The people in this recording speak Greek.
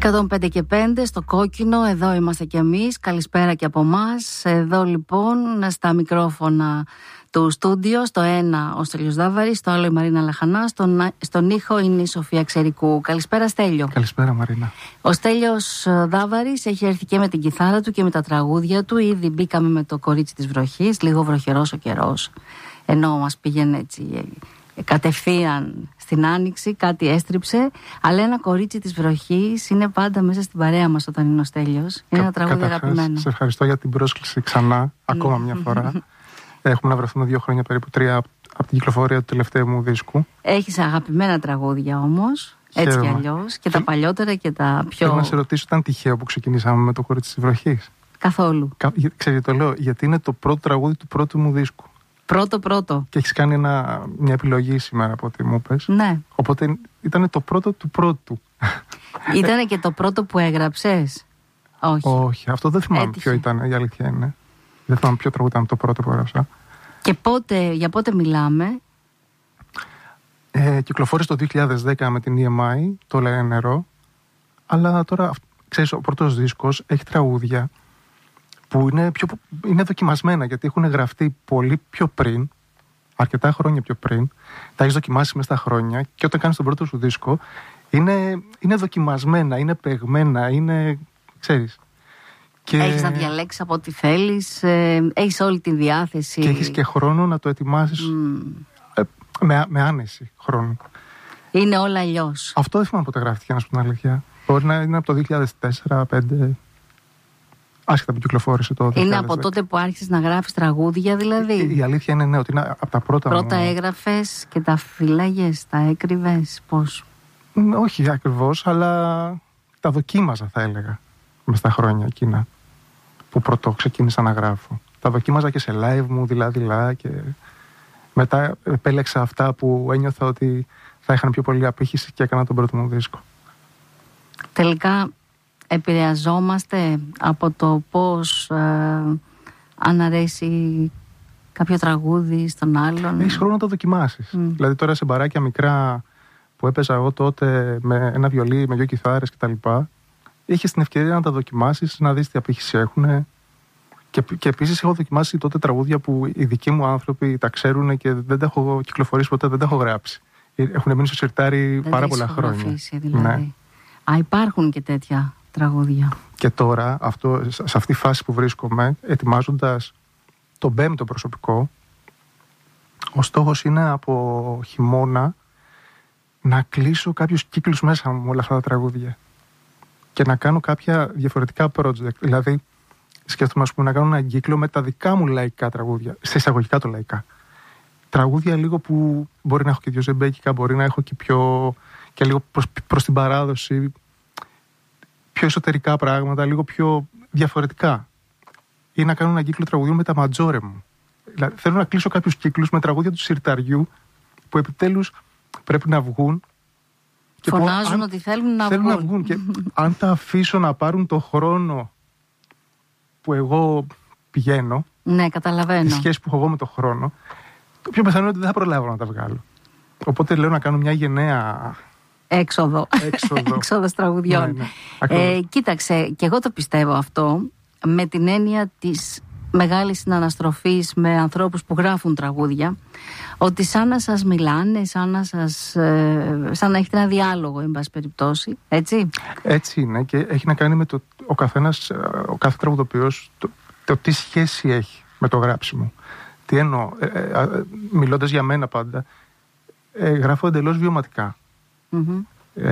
105 και 5 στο κόκκινο, εδώ είμαστε κι εμείς. Καλησπέρα και από εμάς. Εδώ λοιπόν στα μικρόφωνα του στούντιο, στο ένα ο Στέλιος Δάβαρης, στο άλλο η Μαρίνα Λαχανά, στον ήχο είναι η Σοφία Ξερικού. Καλησπέρα Στέλιο. Καλησπέρα Μαρίνα. Ο Στέλιος Δάβαρης έχει έρθει και με την κιθάρα του και με τα τραγούδια του. Ήδη μπήκαμε με το κορίτσι της βροχής, λίγο βροχερός ο καιρός, ενώ μας πήγαινε έτσι κατευθείαν στην άνοιξη, κάτι έστριψε. Αλλά ένα κορίτσι της βροχής είναι πάντα μέσα στην παρέα μας όταν είναι ο Στέλιος. Είναι ένα τραγούδι αγαπημένο. Σε ευχαριστώ για την πρόσκληση ξανά, ακόμα μια φορά. Έχουμε να βρεθούμε 2 χρόνια, περίπου 3 από την κυκλοφορία του τελευταίου μου δίσκου. Έχεις αγαπημένα τραγούδια όμως, έτσι κι αλλιώς, και τα παλιότερα και τα πιο. Θέλω να σε ρωτήσω, ήταν τυχαίο που ξεκινήσαμε με το κορίτσι της βροχής? Καθόλου. Ξέρετε, το λέω γιατί είναι το πρώτο τραγούδι του πρώτου μου δίσκου. Πρώτο. Και έχεις κάνει μια επιλογή σήμερα από ό,τι μου πες. Ναι. Οπότε ήταν το πρώτο του πρώτου. Ήτανε και το πρώτο που έγραψες? Όχι, αυτό δεν θυμάμαι ποιο ήταν, η αλήθεια είναι. Δεν θυμάμαι ποιο τραγούδι ήταν το πρώτο που έγραψα. Και για πότε μιλάμε? Κυκλοφόρησε το 2010 με την EMI, το Λένε Νερό. Αλλά τώρα, ξέρεις, ο πρώτος δίσκος έχει τραγούδια που είναι δοκιμασμένα, γιατί έχουν γραφτεί πολύ πιο πριν, αρκετά χρόνια πιο πριν. Τα έχεις δοκιμάσει μέσα στα χρόνια και όταν κάνεις τον πρώτο σου δίσκο είναι δοκιμασμένα, είναι παιγμένα, είναι, ξέρεις. Και έχεις να διαλέξεις από ό,τι θέλεις, έχεις όλη τη διάθεση. Και έχεις και χρόνο να το ετοιμάσεις με άνεση χρόνο. Είναι όλα αλλιώς. Αυτό δεν θυμάμαι πότε γράφτηκε, να σου πω την αλήθεια. Μπορεί να είναι από το 2004-2005. Άσχετα που κυκλοφόρησε το 2010. Είναι από τότε που άρχισες να γράφεις τραγούδια, δηλαδή? Η αλήθεια είναι ότι είναι από τα πρώτα. Πρώτα έγραφες και τα φυλάγες, τα έκρυβες, πώς? Όχι ακριβώς, αλλά τα δοκίμαζα, θα έλεγα, μες στα χρόνια εκείνα που πρώτο ξεκίνησα να γράφω. Τα δοκίμαζα και σε live μου, δειλά-δειλά, και μετά επέλεξα αυτά που ένιωθα ότι θα είχαν πιο πολύ απήχηση και έκανα τον πρώτο μου δίσκο. Τελικά επηρεαζόμαστε από το πώς αν αρέσει κάποιο τραγούδι στον άλλον? Έχεις χρόνο να το δοκιμάσεις. Δηλαδή τώρα σε μπαράκια μικρά που έπαιζα εγώ τότε με ένα βιολί, με 2 κιθάρες κτλ. Είχες την ευκαιρία να τα δοκιμάσεις, να δεις τι απήχηση έχουν. Και επίσης έχω δοκιμάσει τότε τραγούδια που οι δικοί μου άνθρωποι τα ξέρουν και δεν τα έχω κυκλοφορήσει ποτέ, δεν τα έχω γράψει. Έχουν μείνει στο σιρτάρι πάρα πολλά χρόνια. Δηλαδή. Ναι. Υπάρχουν και τέτοια τραγούδια. Και τώρα, σε αυτή τη φάση που βρίσκομαι, ετοιμάζοντας το 5ο προσωπικό, ο στόχος είναι από χειμώνα να κλείσω κάποιους κύκλους μέσα μου όλα αυτά τα τραγούδια και να κάνω κάποια διαφορετικά project. Δηλαδή, σκέφτομαι να κάνω ένα κύκλο με τα δικά μου λαϊκά τραγούδια, σε εισαγωγικά το λαϊκά. Τραγούδια λίγο που μπορεί να έχω και 2 ζεμπέκικα, μπορεί να έχω και λίγο προς την παράδοση, πιο εσωτερικά πράγματα, λίγο πιο διαφορετικά. Ή να κάνω ένα κύκλο τραγουδιών με τα ματζόρε μου. Δηλαδή, θέλω να κλείσω κάποιους κύκλους με τραγούδια του σιρταριού που επιτέλους πρέπει να βγουν. Και φωνάζουν ότι θέλουν να βγουν. Και αν τα αφήσω να πάρουν το χρόνο που εγώ πηγαίνω, ναι, καταλαβαίνω, τη σχέση που έχω εγώ με το χρόνο, το πιο πιθανό είναι ότι δεν θα προλάβω να τα βγάλω. Οπότε λέω να κάνω μια γενναία έξοδος τραγουδιών. Ναι. Κοίταξε, και εγώ το πιστεύω αυτό, με την έννοια της μεγάλης συναναστροφής με ανθρώπους που γράφουν τραγούδια, ότι σαν να σας μιλάνε, σαν να έχετε ένα διάλογο, εν πάση περιπτώσει, έτσι. Έτσι είναι, και έχει να κάνει με το ο κάθε τραγουδοποιός, το τι σχέση έχει με το γράψιμο. Τι εννοώ, μιλώντας για μένα πάντα, γράφω εντελώς βιωματικά.